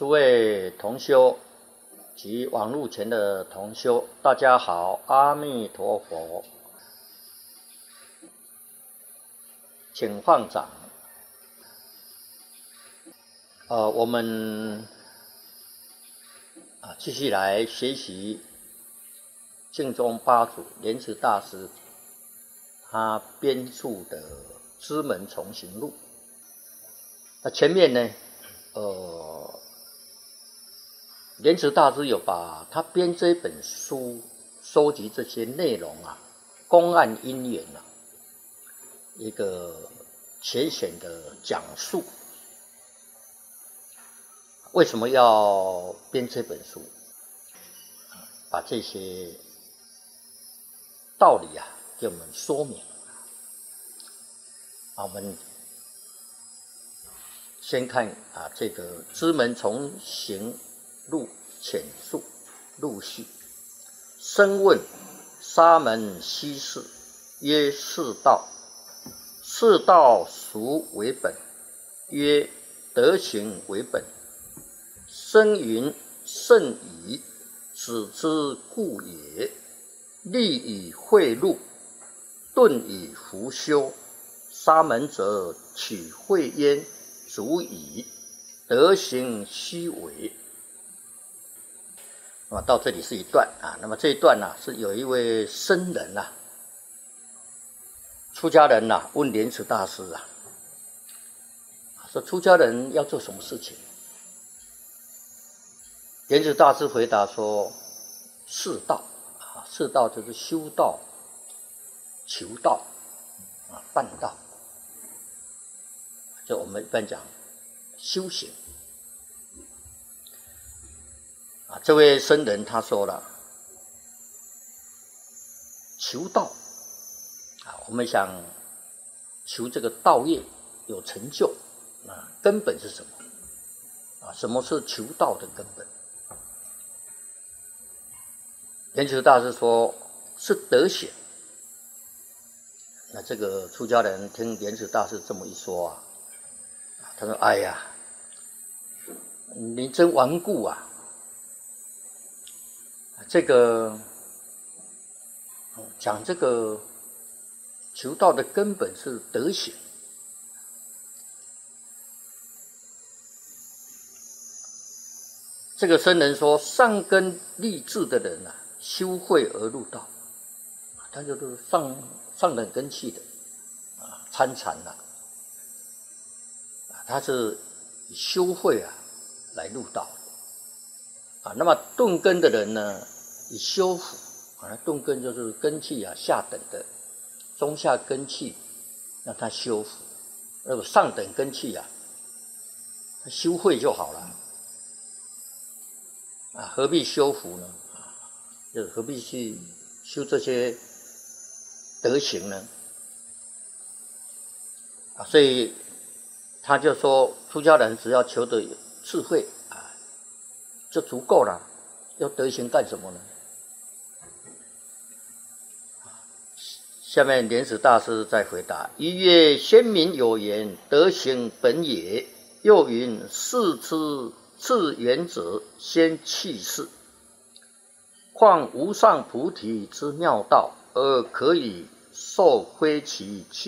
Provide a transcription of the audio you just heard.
诸位同修及网络前的同修，大家好，阿弥陀佛，请放掌。我们继续来学习净宗八祖莲池大师他编著的《知门重行录》。那前面呢，莲池大师有把他编这本书收集这些内容公案因缘一个浅显的讲述。为什么要编这本书？把这些道理给我们说明。我们先看这个《知门重行录》浅述录序。深问沙门西事，曰：是道。是道孰为本？曰：德行为本。深云：甚矣，子之故也。立以慧路，顿以伏修。沙门者，取慧焉，足矣。德行须为。那么到这里是一段那么这一段是有一位僧人出家人问莲池大师说出家人要做什么事情？莲池大师回答说：是道是道就是修道、求道办道，就我们一般讲修行。这位僧人他说了，求道我们想求这个道业有成就根本是什么什么是求道的根本？莲池大师说是德行。那这个出家人听莲池大师这么一说他说：哎呀，你真顽固这个讲这个求道的根本是德行。这个僧人说，上根立志的人修慧而入道，他就是上等根器的参禅他是以修慧来入道那么顿根的人呢，以修福顿根就是根器下等的，中下根器让他修福，那么上等根器修慧就好了何必修福呢？就何必去修这些德行呢？所以他就说，出家人只要求得智慧就足够了，要德行干什么呢？下面莲池大师再回答：一曰先民有言，德行本也。又云，视之至远者，先弃世。况无上菩提之妙道，而可以受挥其